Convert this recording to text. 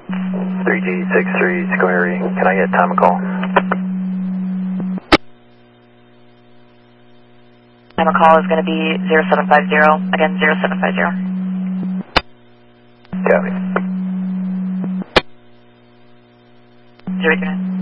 3G63 Square. Can I get time of call? Time of call is going to be 0750. Again, 0750. Copy. 039.